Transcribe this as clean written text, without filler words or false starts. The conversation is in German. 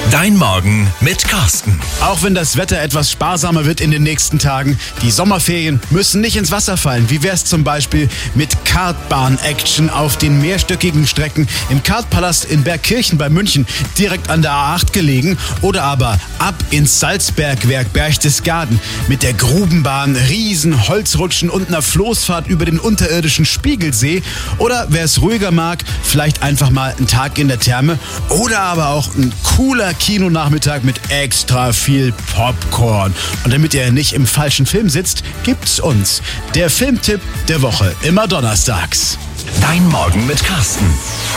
Dein Morgen mit Carsten. Auch wenn das Wetter etwas sparsamer wird in den nächsten Tagen, die Sommerferien müssen nicht ins Wasser fallen. Wie wär's zum Beispiel mit Kartbahn-Action auf den mehrstöckigen Strecken im Kartpalast in Bergkirchen bei München, direkt an der A8 gelegen, oder aber ab ins Salzbergwerk Berchtesgaden mit der Grubenbahn, riesen Holzrutschen und einer Floßfahrt über den unterirdischen Spiegelsee, oder wer es ruhiger mag, vielleicht einfach mal einen Tag in der Therme oder aber auch ein cooler Kinonachmittag mit extra viel Popcorn. Und damit ihr nicht im falschen Film sitzt, gibt's uns der Filmtipp der Woche, immer donnerstags. Dein Morgen mit Carsten.